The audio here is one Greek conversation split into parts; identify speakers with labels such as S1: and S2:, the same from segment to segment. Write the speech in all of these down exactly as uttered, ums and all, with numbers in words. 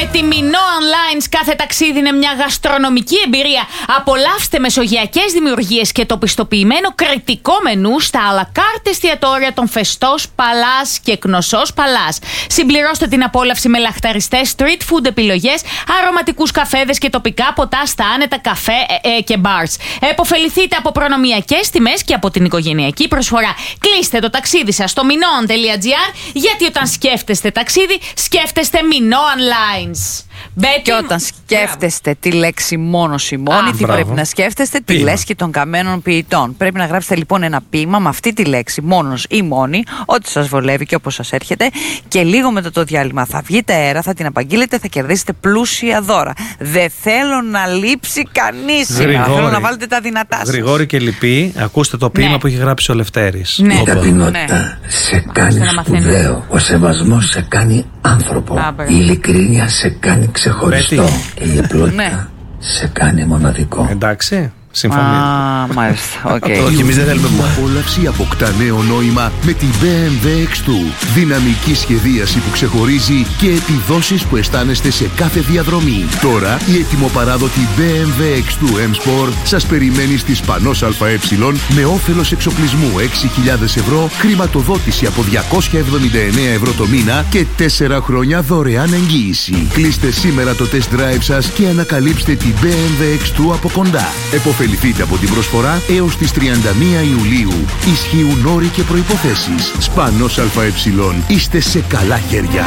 S1: τη Minoan Lines κάθε ταξίδι είναι μια γαστρονομική εμπειρία. Απολαύστε μεσογειακές δημιουργίες και το πιστοποιημένο κριτικό μενού στα à la carte εστιατόρια των Φεστός Παλάς και Κνωσός Παλάς. Συμπληρώστε την απόλαυση με λαχταριστές street food επιλογές, αρωματικούς καφέδες και τοπικά ποτά στα άνετα καφέ ε, ε, και bars. Εποφεληθείτε από προνομιακές τιμές και από την οικογενειακή προσφορά. Κλείστε το ταξίδι σας στο minoan τελεία gr, γιατί όταν σκέφτεστε ταξίδι, σκέφτεστε Minoan Lines. Betty...
S2: Και όταν σκέφτεστε τη λέξη μόνος ή μόνη, τι πρέπει να σκέφτεστε? Τη λέσχη των καμένων ποιητών. Πρέπει να γράψετε λοιπόν ένα ποίημα με αυτή τη λέξη, μόνος ή μόνη, ό,τι σας βολεύει και όπως σας έρχεται. Και λίγο μετά το διάλειμμα θα βγείτε αέρα, θα την απαγγείλετε, θα κερδίσετε πλούσια δώρα. Δεν θέλω να λείψει κανείς σήμερα. Θέλω να βάλετε τα δυνατά σας.
S3: Γρηγόρη και Λυπή, ακούστε το ποίημα, ναι, που έχει γράψει ο Λευτέρης.
S4: Ναι. Η ταπεινότητα, ναι, σε κάνει σπουδαίο. Ο σεβασμός σε κάνει άνθρωπο. Α, η ειλικρίνεια σε κάνει ξεχωριστό. Και η απλότητα, ναι, σε κάνει μοναδικό.
S3: Εντάξει. Συμφωνία.
S2: Α, μάλιστα. Okay.
S5: Όχι, εμείς δεν θέλουμε που απόλαυση αποκτά νέο νόημα με τη μπι εμ ντάμπλιου εξ δύο. Δυναμική σχεδίαση που ξεχωρίζει και επιδόσεις που αισθάνεστε σε κάθε διαδρομή. Τώρα η ετοιμοπαράδοτη μπι εμ ντάμπλιου εξ δύο M Sport σας περιμένει στη Σπανός ΑΕ με όφελος εξοπλισμού έξι χιλιάδες ευρώ, χρηματοδότηση από διακόσια εβδομήντα εννέα ευρώ το μήνα και τέσσερα χρόνια δωρεάν εγγύηση. Κλείστε σήμερα το test drive σας και ανακαλύψτε την μπι εμ ντάμπλιου εξ δύο από κοντά. Εποφεληθείτε από την προσφορά έως τις τριάντα μία Ιουλίου. Ισχύουν όροι και προϋποθέσεις. Σπανός ΑΕ. Είστε σε καλά χέρια.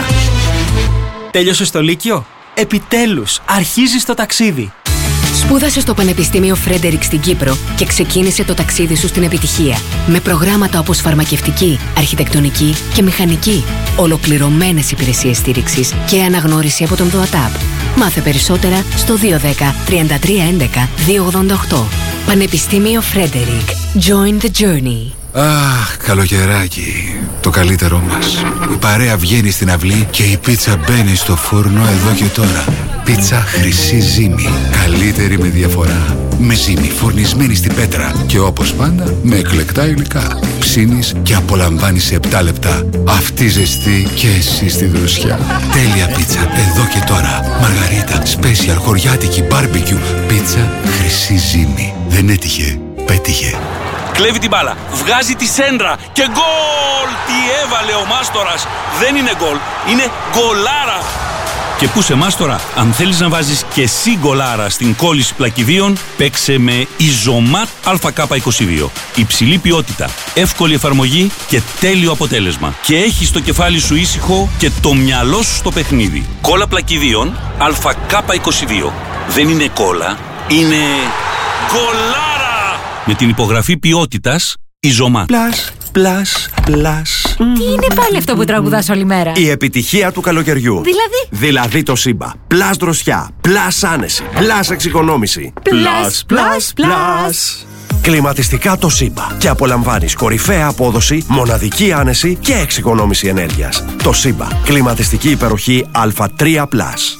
S6: Τέλειωσες το Λύκειο? Επιτέλους, αρχίζεις το ταξίδι.
S7: Σπούδασε στο Πανεπιστήμιο Φρέντερικ στην Κύπρο και ξεκίνησε το ταξίδι σου στην επιτυχία. Με προγράμματα όπως φαρμακευτική, αρχιτεκτονική και μηχανική. Ολοκληρωμένες υπηρεσίες στήριξης και αναγνώριση από τον ΔΟΑΤΑΠ. Μάθε περισσότερα στο δύο ένα μηδέν τρία τρία ένα ένα δύο ογδόντα οκτώ. Πανεπιστήμιο Φρέντερικ. Join the journey.
S8: Αχ, καλοκαιράκι. Το καλύτερό μας. Η παρέα βγαίνει στην αυλή και η πίτσα μπαίνει στο φούρνο εδώ και τώρα. Πίτσα Χρυσή Ζύμη. Καλύτερη με διαφορά. Με ζύμη φορνισμένη στην πέτρα. Και όπως πάντα με εκλεκτά υλικά. Ψήνεις και απολαμβάνεις σε επτά λεπτά. Αυτή ζεστή και εσύ στη δροσιά. Τέλεια πίτσα εδώ και τώρα. Μαργαρίτα, σπέσιαλ, χωριάτικη, μπάρμπεκιου. Πίτσα Χρυσή Ζύμη. Δεν έτυχε, πέτυχε.
S9: Κλέβει την μπάλα, βγάζει τη σέντρα και γκολ! Τι έβαλε ο Μάστορας! Δεν είναι γκολ, είναι γκολάρα! Και πού σε Μάστορα, αν θέλεις να βάζεις και εσύ γκολάρα στην κόλληση πλακιδίων, παίξε με Ιζωμάτ Α Κ είκοσι δύο. Υψηλή ποιότητα, εύκολη εφαρμογή και τέλειο αποτέλεσμα. Και έχεις το κεφάλι σου ήσυχο και το μυαλό σου στο παιχνίδι. Κόλλα πλακιδίων Α Κ είκοσι δύο. Δεν είναι κόλλα, είναι γκολάρα! Με την υπογραφή ποιότητας Ιζωμάτ.
S6: Πλάς, πλάς, πλάς.
S10: Τι είναι πάλι αυτό που τραγουδάς όλη μέρα?
S11: Η επιτυχία του καλοκαιριού.
S10: Δηλαδή?
S11: Δηλαδή το Σύμπα. Πλάς δροσιά, πλάς άνεση, πλάς εξοικονόμηση.
S10: Πλάς, πλάς, πλάς.
S11: Κλιματιστικά το Σύμπα. Και απολαμβάνεις κορυφαία απόδοση, μοναδική άνεση και εξοικονόμηση ενέργειας. Το Σύμπα. Κλιματιστική υπεροχή Α τρία πλας.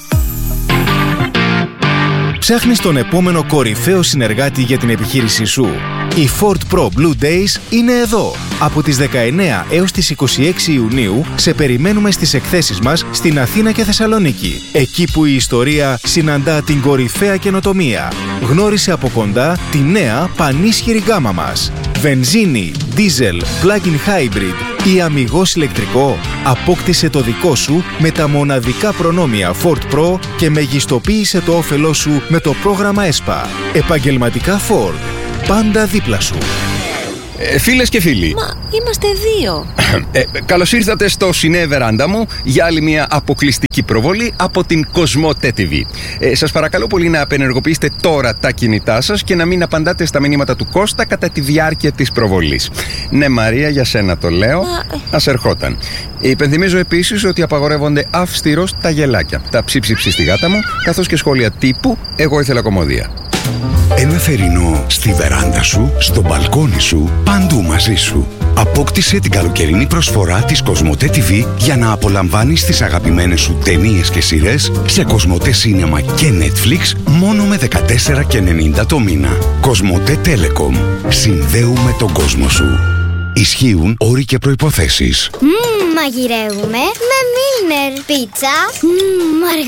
S12: Ψάχνεις τον επόμενο κορυφαίο συνεργάτη για την επιχείρησή σου? Οι Ford Pro Blue Days είναι εδώ. Από τις δεκαεννέα έως τις είκοσι έξι Ιουνίου σε περιμένουμε στις εκθέσεις μας στην Αθήνα και Θεσσαλονίκη. Εκεί που η ιστορία συναντά την κορυφαία καινοτομία. Γνώρισε από κοντά τη νέα πανίσχυρη γκάμα μας. Βενζίνη, δίζελ, plug-in hybrid ή αμιγώς ηλεκτρικό. Απόκτησε το δικό σου με τα μοναδικά προνόμια Ford Pro και μεγιστοποίησε το όφελό σου με το πρόγραμμα ΕΣΠΑ. Επαγγελματικά Ford. Πάντα δίπλα σου.
S13: Ε, φίλες και φίλοι.
S10: Μα είμαστε δύο.
S13: ε, Καλώς ήρθατε στο Σινέ Βεράντα μου για άλλη μια αποκλειστική προβολή από την Κοσμοτέ τι βι. Ε, σας παρακαλώ πολύ να απενεργοποιήσετε τώρα τα κινητά σας και να μην απαντάτε στα μηνύματα του Κώστα κατά τη διάρκεια της προβολής. Ναι, Μαρία, για σένα το λέω. Μα... Ας ερχόταν. Υπενθυμίζω επίσης ότι απαγορεύονται αυστηρώς τα γελάκια, τα ψίψιψη στη γάτα μου, καθώς και σχόλια τύπου «Εγώ ήθελα κομμωδία».
S8: Ένα θερινό στη βεράντα σου, στο μπαλκόνι σου, παντού μαζί σου. Απόκτησε την καλοκαιρινή προσφορά της Κοσμοτέ τι βι για να απολαμβάνεις τις αγαπημένες σου ταινίες και σειρές σε Κοσμοτέ Σίνεμα και Netflix μόνο με δεκατέσσερα και ενενήντα το μήνα. Κοσμοτέ Telecom. Συνδέουμε τον κόσμο σου. Ισχύουν όροι και προϋποθέσεις.
S14: Μμμ, μαγειρεύουμε με Μίλνερ πίτσα. Μμμ,